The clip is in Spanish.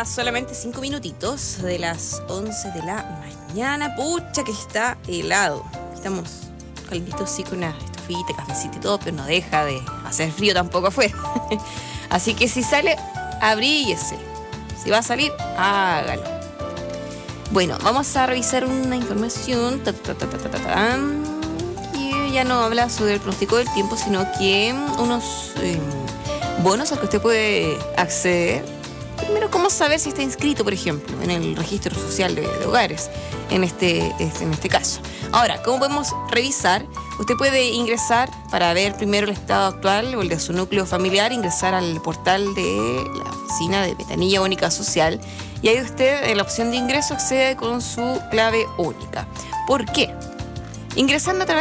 a solamente 5 minutitos de las 11 de la mañana. Pucha que está helado. Estamos calentitos, sí, con una estufita, cafecito y todo, pero no deja de hacer frío tampoco afuera. Así que si sale, abríguese. Si va a salir, hágalo. Bueno, vamos a revisar una información que ya no habla sobre el pronóstico del tiempo, sino que unos bonos a los que usted puede acceder. Primero, ¿cómo saber si está inscrito, por ejemplo, en el registro social de hogares, en este caso? Ahora, ¿cómo podemos revisar? Usted puede ingresar para ver primero el estado actual o el de su núcleo familiar, ingresar al portal de la oficina de Ventanilla Única Social, y ahí usted en la opción de ingreso accede con su clave única. ¿Por qué? Ingresando a través